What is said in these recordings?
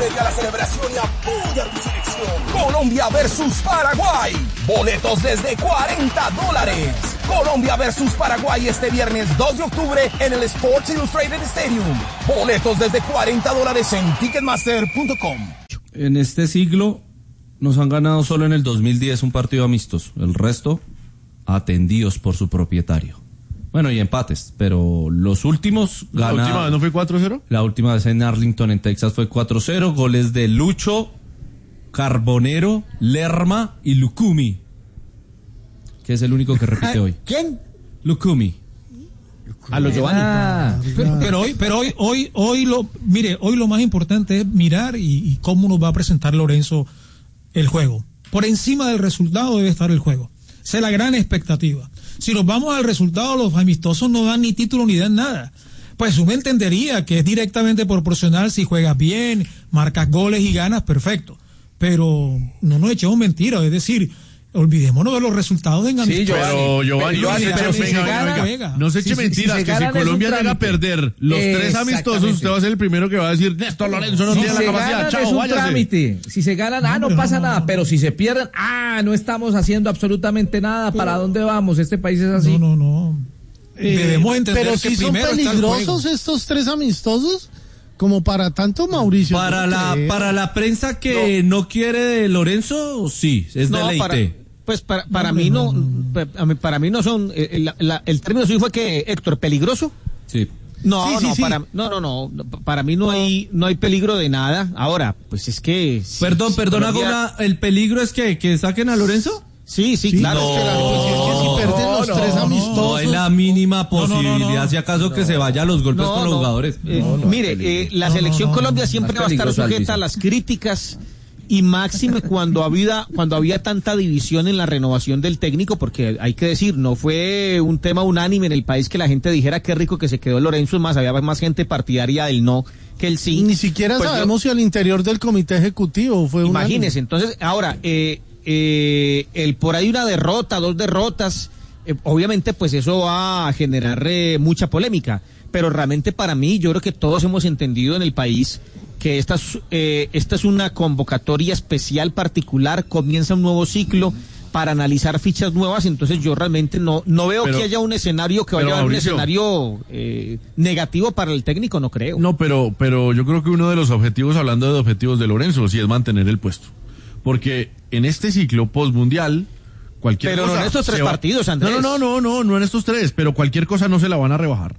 Únete a la celebración y apoya a tu selección. Colombia versus Paraguay. Boletos desde $40. Colombia versus Paraguay este viernes 2 de octubre en el Sports Illustrated Stadium. Boletos desde $40 en Ticketmaster.com. En este siglo nos han ganado solo en el 2010 un partido amistoso. El resto atendidos por su propietario. Bueno, y empates, pero los últimos ganaron. ¿La última vez no fue 4-0? La última vez en Arlington, en Texas, fue 4-0. Goles de Lucho, Carbonero, Lerma y Lucumi, que es el único que repite hoy. ¿Quién? Lucumi. A los Giovanni. Hoy lo más importante es mirar y cómo nos va a presentar Lorenzo el juego. Por encima del resultado debe estar el juego. Esa es la gran expectativa. Si nos vamos al resultado, los amistosos no dan ni título ni dan nada. Pues uno entendería que es directamente proporcional. Si juegas bien, marcas goles y ganas, perfecto. Pero no nos echemos mentiras, es decir, olvidémonos de los resultados en amistosos. Sí, pero Giovanni, venga. No se eche mentiras, que si Colombia llega a perder los 3 amistosos, usted va a ser el primero que va a decir, Néstor Lorenzo no tiene la capacidad, chao, váyase. Trámite. Si se ganan, no pasa nada, pero si se pierden, no estamos haciendo absolutamente nada, ¿para dónde vamos? Este país es así. No. Debemos entender pero que si son peligrosos estos 3 amistosos, como para tanto Mauricio. Para la prensa que no quiere de Lorenzo, sí, es deleite. Para mí no son el término suyo fue que Héctor, peligroso. Sí. Para mí no hay peligro de nada. Ahora, pues es que Perdón, el peligro es que saquen a Lorenzo. Sí, claro. Si pierden los 3 amistosos. No hay la mínima posibilidad, si acaso, que se vaya a los golpes con los jugadores. Mire, la selección Colombia siempre va a estar sujeta a las críticas. Y máxime cuando había tanta división en la renovación del técnico, porque hay que decir, no fue un tema unánime en el país que la gente dijera qué rico que se quedó Lorenzo, es más, había más gente partidaria del no que el sí. Ni siquiera sabemos si al interior del comité ejecutivo fue unánime. Imagínese, entonces, ahora, el por ahí una derrota, 2 derrotas, obviamente pues eso va a generar mucha polémica, pero realmente para mí, yo creo que todos hemos entendido en el país que esta es una convocatoria especial, particular, comienza un nuevo ciclo para analizar fichas nuevas, entonces yo realmente no veo que haya un escenario negativo para el técnico, no creo. No, pero yo creo que uno de los objetivos, hablando de objetivos de Lorenzo, sí es mantener el puesto, porque en este ciclo postmundial cualquier cosa... Pero no en estos 3 partidos, Andrés. No en estos 3, pero cualquier cosa no se la van a rebajar.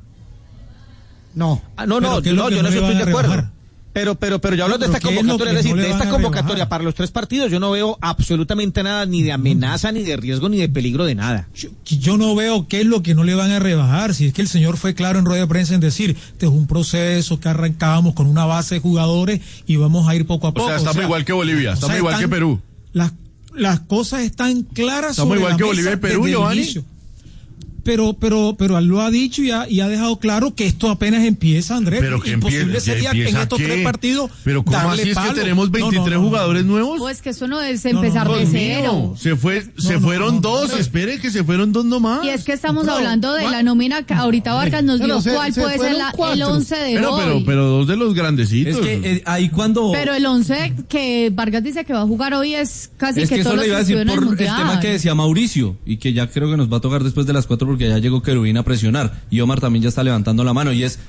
Yo en eso estoy de acuerdo. Pero yo hablo de esta convocatoria, es decir, de esta convocatoria para los 3 partidos, yo no veo absolutamente nada, ni de amenaza, ni de riesgo, ni de peligro de nada. Yo no veo qué es lo que no le van a rebajar, si es que el señor fue claro en rueda de prensa en decir, este es un proceso que arrancábamos con una base de jugadores y vamos a ir poco a poco. O sea, estamos igual que Bolivia, estamos igual que Perú. Las cosas están claras. Estamos igual que Bolivia y Perú, Giovanni. Pero lo ha dicho y ha dejado claro que esto apenas empieza, Andrés. Pero que imposible sería que en estos 3 partidos. Pero ¿cómo así es que tenemos 23 jugadores nuevos? Pues que eso no es empezar de cero. Se fueron 2, espere que se fueron 2 nomás. Y es que estamos hablando de la nómina que ahorita Vargas nos dio cuál puede ser el 11 de hoy. Pero 2 de los grandecitos. Es que ahí cuando... Pero el 11 que Vargas dice que va a jugar hoy es casi que todos los que estuvieron en el Mundial. El tema que decía Mauricio, y que ya creo que nos va a tocar después de las 4 porque ya llegó Querubín a presionar y Omar también ya está levantando la mano y es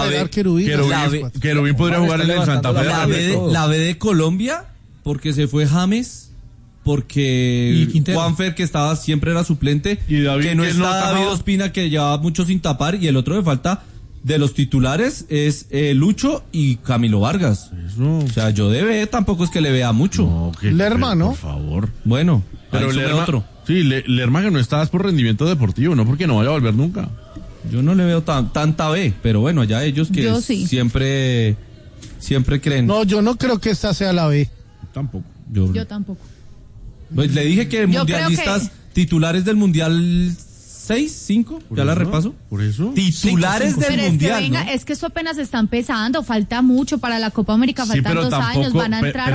Querubín podría jugar en el Santa Fe. La B de Colombia, porque se fue James, porque Juanfer, que siempre era suplente, y David, que no está David Ospina, que llevaba mucho sin tapar, y el otro de falta de los titulares es Lucho y Camilo Vargas. Eso. O sea, yo de B tampoco es que le vea mucho. No, Lerma, ¿no? Por favor. Bueno, pero Lerma, sí, Lerma que no está por rendimiento deportivo, no porque no vaya a volver nunca. Yo no le veo tanta B, pero bueno, allá ellos que sí. siempre creen. No, yo no creo que esta sea la B. Tampoco. Yo tampoco. Pues le dije que mundialistas titulares del Mundial 6, 5, ya la repaso. Por eso. Titulares del Mundial. Es que esto apenas está empezando, falta mucho para la Copa América, faltan 2 años, van a entrar